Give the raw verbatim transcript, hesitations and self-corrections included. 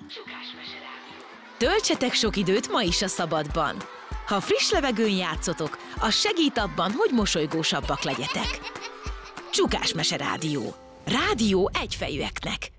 Töltsetek sok időt ma is a szabadban. Ha friss levegőn játszotok, az segít abban, hogy mosolygósabbak legyetek. Csukásmese Rádió. Rádió egyfejűeknek.